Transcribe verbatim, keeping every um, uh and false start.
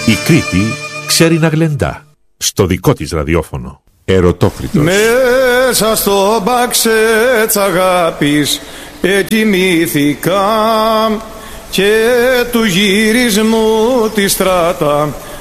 Η Κρήτη ξέρει να γλεντά. Στο δικό της ραδιόφωνο. Ερωτόκριτος. Μέσα στο μπαξέ της αγάπης εκοιμήθηκα και του γυρισμού τη στράτα